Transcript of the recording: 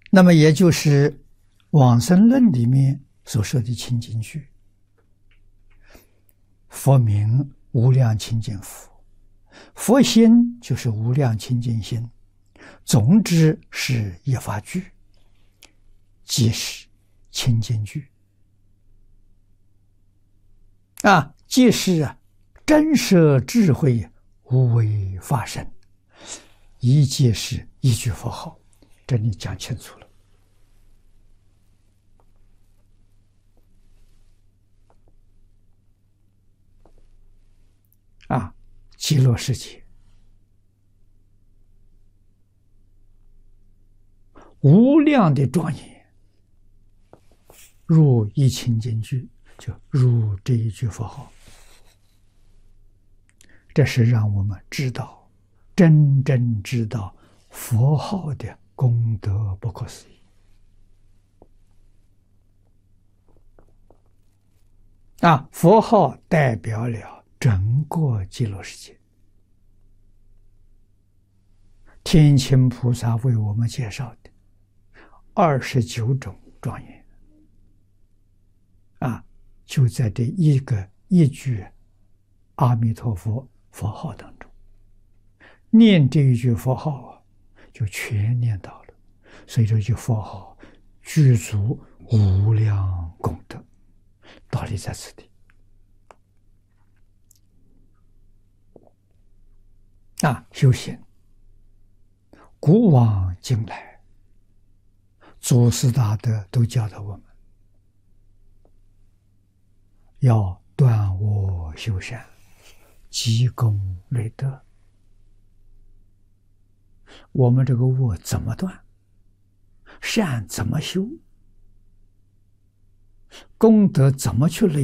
那么也就是往生论里面所说的清净句，佛名无量清净佛，佛心就是无量清净心，总之是一法句，即是清净句啊，即是真实智慧无为法身，一即是一句佛号。这里讲清楚了啊！极乐世界无量的庄严，入一清净句，就入这一句佛号。这是让我们知道，真正知道佛号的功德不可思议啊！佛号代表了整个极乐世界。天亲菩萨为我们介绍的29种庄严啊，就在这一句阿弥陀佛佛号当中，念这一句佛号啊，就全念到了。所以这句佛号具足无量功德，道理在此地啊！修行，古往今来，祖师大德都教导我们，要断恶修善，积功累德。我们这个恶怎么断？善怎么修？功德怎么去累？